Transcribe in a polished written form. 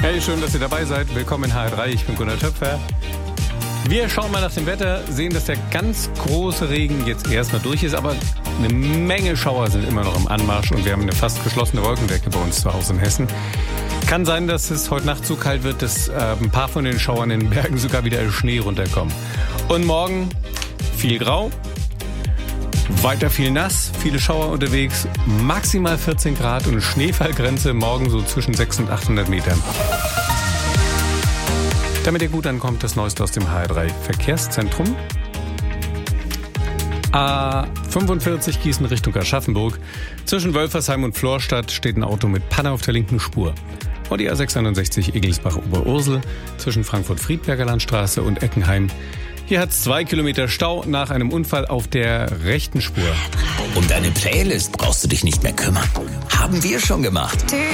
Hey, schön, dass ihr dabei seid. Willkommen in HR3, ich bin Gunnar Töpfer. Wir schauen mal nach dem Wetter, sehen, dass der ganz große Regen jetzt erstmal durch ist, aber eine Menge Schauer sind immer noch im Anmarsch und wir haben eine fast geschlossene Wolkendecke bei uns zu Hause in Hessen. Kann sein, dass es heute Nacht so kalt wird, dass ein paar von den Schauern in den Bergen sogar wieder Schnee runterkommen. Und morgen viel Grau, weiter viel nass, viele Schauer unterwegs, maximal 14 Grad und eine Schneefallgrenze morgen so zwischen 600 und 800 Metern. Damit ihr gut ankommt, das Neueste aus dem HR3 Verkehrszentrum. A45 Gießen Richtung Aschaffenburg. Zwischen Wölfersheim und Florstadt steht ein Auto mit Panne auf der linken Spur. Und die A661 Egelsbach-Oberursel zwischen Frankfurt-Friedberger Landstraße und Eckenheim. Hier hat es 2 Kilometer Stau nach einem Unfall auf der rechten Spur. Um deine Playlist brauchst du dich nicht mehr kümmern. Haben wir schon gemacht.